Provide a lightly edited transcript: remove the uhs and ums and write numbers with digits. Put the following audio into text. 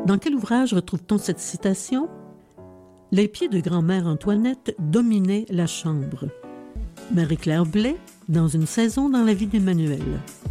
Dans quel ouvrage retrouve-t-on cette citation? Les pieds de grand-mère Antoinette dominaient la chambre. Marie-Claire Blais, dans Une saison dans la vie d'Emmanuel.